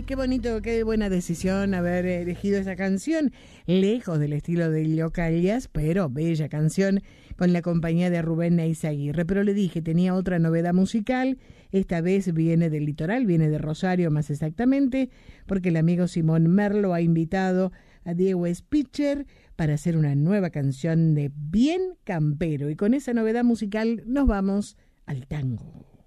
qué bonito, qué buena decisión haber elegido esa canción, lejos del estilo de Ilocalias, pero bella canción, con la compañía de Rubén Eizaguirre. Pero le dije, tenía otra novedad musical, esta vez viene del litoral, viene de Rosario más exactamente, porque el amigo Simón Merlo ha invitado a Diego Spitzer para hacer una nueva canción de bien campero, y con esa novedad musical nos vamos al tango.